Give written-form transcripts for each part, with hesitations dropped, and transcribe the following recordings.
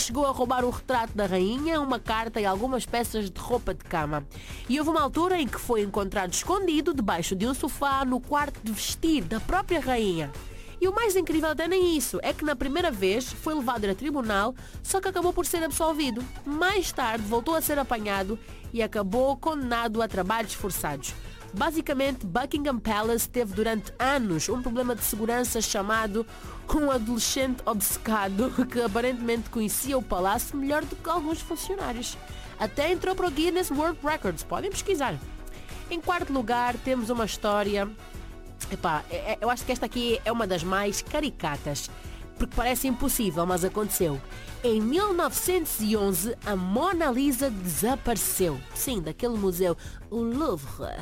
chegou a roubar o retrato da rainha, uma carta e algumas peças de roupa de cama. E houve uma altura em que foi encontrado escondido debaixo de um sofá no quarto de vestir da própria rainha. E o mais incrível até nem isso, é que na primeira vez foi levado a tribunal, só que acabou por ser absolvido. Mais tarde voltou a ser apanhado e acabou condenado a trabalhos forçados. Basicamente, Buckingham Palace teve durante anos um problema de segurança chamado um adolescente obcecado que aparentemente conhecia o palácio melhor do que alguns funcionários. Até entrou para o Guinness World Records, podem pesquisar. Em quarto lugar, temos uma história... eu acho que esta aqui é uma das mais caricatas, porque parece impossível, mas aconteceu. Em 1911, a Mona Lisa desapareceu. Sim, daquele museu, o Louvre.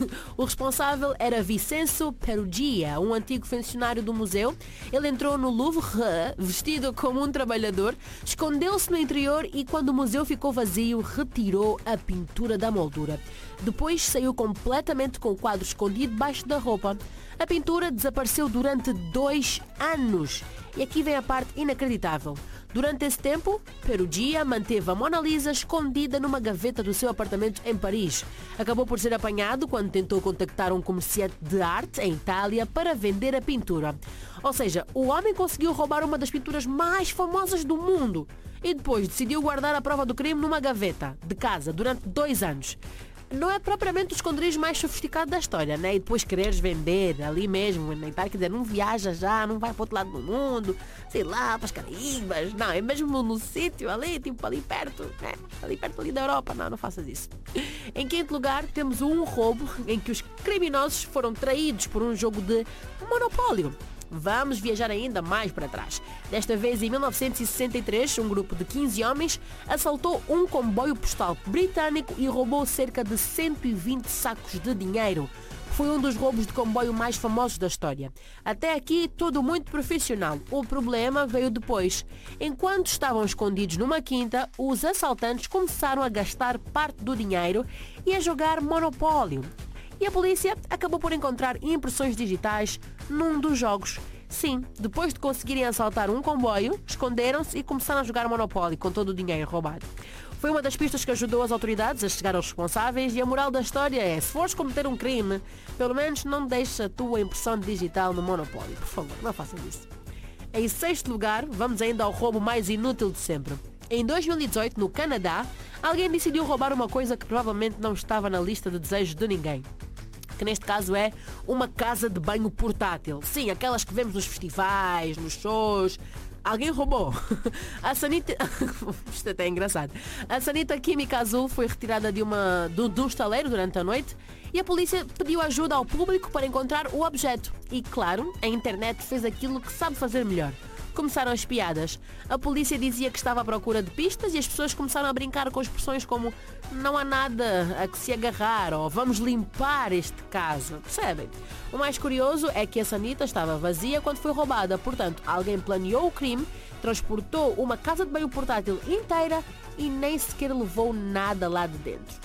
O responsável era Vincenzo Perugia, um antigo funcionário do museu. Ele entrou no Louvre vestido como um trabalhador, escondeu-se no interior e, quando o museu ficou vazio, retirou a pintura da moldura. Depois saiu completamente com o quadro escondido debaixo da roupa. A pintura desapareceu durante 2 anos. E aqui vem a parte inacreditável. Durante esse tempo, Perugia manteve a Mona Lisa escondida numa gaveta do seu apartamento em Paris. Acabou por ser apanhado quando tentou contactar um comerciante de arte em Itália para vender a pintura. Ou seja, o homem conseguiu roubar uma das pinturas mais famosas do mundo e depois decidiu guardar a prova do crime numa gaveta de casa durante 2 anos. Não é propriamente o esconderijo mais sofisticado da história, né? E depois quereres vender ali mesmo, na Itália, quer dizer, não viaja já, não vai para o outro lado do mundo, sei lá, para as Caraíbas, não, é mesmo no sítio ali, tipo ali perto, né? Ali perto ali da Europa, não faças isso. Em quinto lugar, temos um roubo em que os criminosos foram traídos por um jogo de monopólio. Vamos viajar ainda mais para trás. Desta vez, em 1963, um grupo de 15 homens assaltou um comboio postal britânico e roubou cerca de 120 sacos de dinheiro. Foi um dos roubos de comboio mais famosos da história. Até aqui, tudo muito profissional. O problema veio depois. Enquanto estavam escondidos numa quinta, os assaltantes começaram a gastar parte do dinheiro e a jogar monopólio. E a polícia acabou por encontrar impressões digitais num dos jogos. Sim, depois de conseguirem assaltar um comboio, esconderam-se e começaram a jogar Monopoly com todo o dinheiro roubado. Foi uma das pistas que ajudou as autoridades a chegar aos responsáveis e a moral da história é, se fores cometer um crime, pelo menos não deixes a tua impressão digital no Monopoly. Por favor, não façam isso. Em sexto lugar, vamos ainda ao roubo mais inútil de sempre. Em 2018, no Canadá, alguém decidiu roubar uma coisa que provavelmente não estava na lista de desejos de ninguém. Que neste caso é uma casa de banho portátil. Sim, aquelas que vemos nos festivais, nos shows. Alguém roubou. A sanita... Isto até é engraçado. A sanita química azul foi retirada de um estaleiro durante a noite e a polícia pediu ajuda ao público para encontrar o objeto. E claro, a internet fez aquilo que sabe fazer melhor. Começaram as piadas. A polícia dizia que estava à procura de pistas e as pessoas começaram a brincar com expressões como não há nada a que se agarrar ou vamos limpar este caso. Percebem? O mais curioso é que a sanita estava vazia quando foi roubada. Portanto, alguém planeou o crime, transportou uma casa de banho portátil inteira e nem sequer levou nada lá de dentro.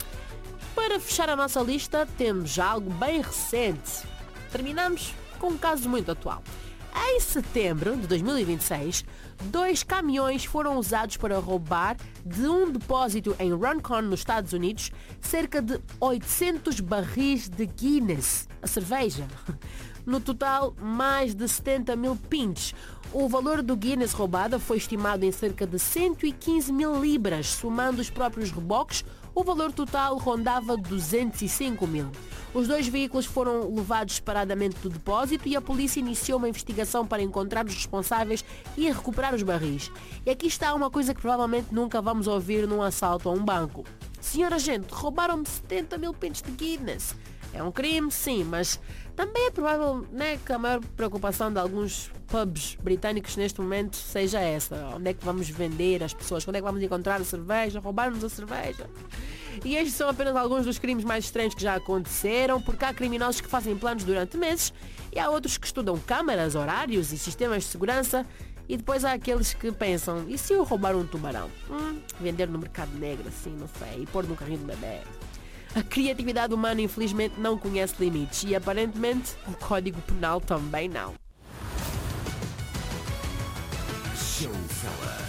Para fechar a nossa lista, temos algo bem recente. Terminamos com um caso muito atual. Em setembro de 2026, 2 caminhões foram usados para roubar de um depósito em Runcorn, nos Estados Unidos, cerca de 800 barris de Guinness, a cerveja. No total, mais de 70 mil pints. O valor do Guinness roubado foi estimado em cerca de 115 mil libras, somando os próprios reboques, o valor total rondava 205 mil. Os 2 veículos foram levados separadamente do depósito e a polícia iniciou uma investigação para encontrar os responsáveis e recuperar os barris. E aqui está uma coisa que provavelmente nunca vamos ouvir num assalto a um banco. Senhor agente, roubaram-me 70 mil pintos de Guinness. É um crime, sim, mas também é provável, né, que a maior preocupação de alguns pubs britânicos neste momento seja essa. Onde é que vamos vender as pessoas? Onde é que vamos encontrar a cerveja? Roubar-nos a cerveja? E estes são apenas alguns dos crimes mais estranhos que já aconteceram, porque há criminosos que fazem planos durante meses e há outros que estudam câmaras, horários e sistemas de segurança. E depois há aqueles que pensam, e se eu roubar um tubarão? Vender no mercado negro, assim, não sei, e pôr no carrinho de bebê. A criatividade humana infelizmente não conhece limites e aparentemente o Código Penal também não. Showfella.